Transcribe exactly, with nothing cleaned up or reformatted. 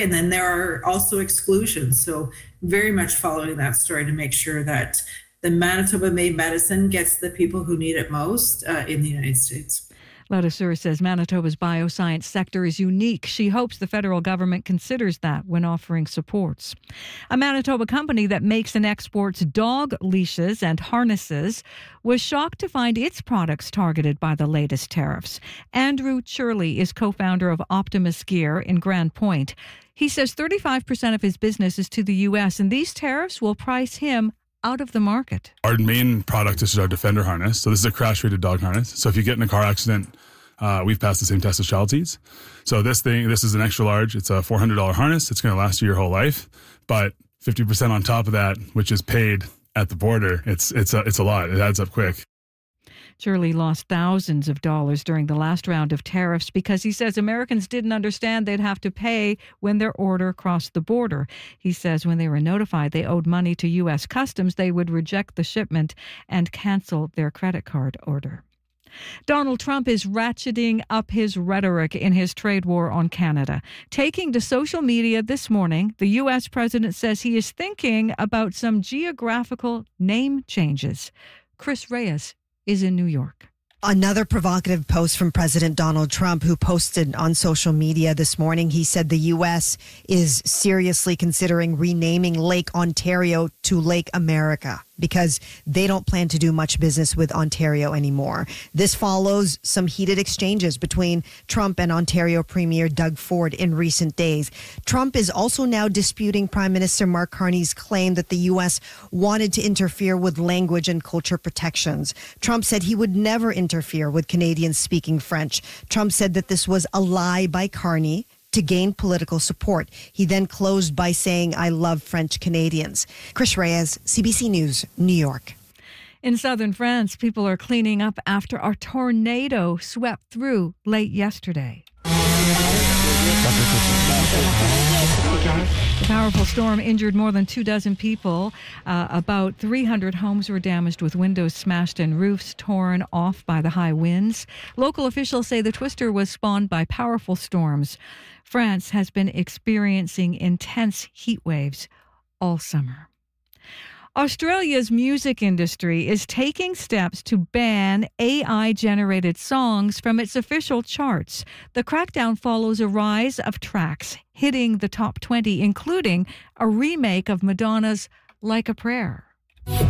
And then there are also exclusions. So very much following that story to make sure that the Manitoba-made medicine gets the people who need it most uh, in the United States. Ladouceur says Manitoba's bioscience sector is unique. She hopes the federal government considers that when offering supports. A Manitoba company that makes and exports dog leashes and harnesses was shocked to find its products targeted by the latest tariffs. Andrew Churley is co-founder of Optimus Gear in Grand Point. He says thirty-five percent of his business is to the U S, and these tariffs will price him out of the market. Our main product is our Defender harness. So this is a crash-rated dog harness. So if you get in a car accident, uh, we've passed the same test as child seats. So this thing, this is an extra large. It's a four hundred dollars harness. It's going to last you your whole life. But fifty percent on top of that, which is paid at the border, it's it's a, it's a lot. It adds up quick. Shirley lost thousands of dollars during the last round of tariffs because he says Americans didn't understand they'd have to pay when their order crossed the border. He says when they were notified they owed money to U S Customs, they would reject the shipment and cancel their credit card order. Donald Trump is ratcheting up his rhetoric in his trade war on Canada. Taking to social media this morning, the U S president says he is thinking about some geographical name changes. Chris Reyes is in New York. Another provocative post from President Donald Trump, who posted on social media this morning. He said the U S is seriously considering renaming Lake Ontario to Lake America because they don't plan to do much business with Ontario anymore. This follows some heated exchanges between Trump and Ontario Premier Doug Ford in recent days. Trump is also now disputing Prime Minister Mark Carney's claim that the U S wanted to interfere with language and culture protections. Trump said he would never interfere with Canadians speaking French. Trump said that this was a lie by Carney to gain political support. He then closed by saying, "I love French Canadians." Chris Reyes, C B C News, New York. In southern France, people are cleaning up after a tornado swept through late yesterday. The powerful storm injured more than two dozen people. Uh, about three hundred homes were damaged, with windows smashed and roofs torn off by the high winds. Local officials say the twister was spawned by powerful storms. France has been experiencing intense heat waves all summer. Australia's music industry is taking steps to ban A I-generated songs from its official charts. The crackdown follows a rise of tracks hitting the top twenty, including a remake of Madonna's Like a Prayer.